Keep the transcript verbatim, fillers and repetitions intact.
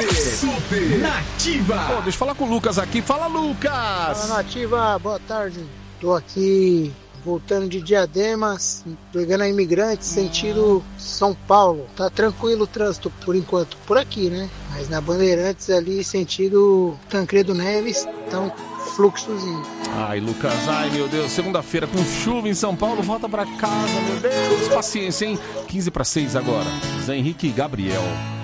Super, Super Nativa. Pô, deixa eu falar com o Lucas aqui. Fala, Lucas! Fala, Nativa, boa tarde. Tô aqui voltando de Diadema, pegando a Imigrante, sentido São Paulo. Tá tranquilo o trânsito por enquanto, por aqui, né? Mas na Bandeirantes ali, sentido Tancredo Neves, tá um fluxozinho. Ai, Lucas, ai meu Deus, segunda-feira com chuva em São Paulo, volta pra casa, meu Deus, paciência, hein? quinze para seis agora, Zé Henrique e Gabriel.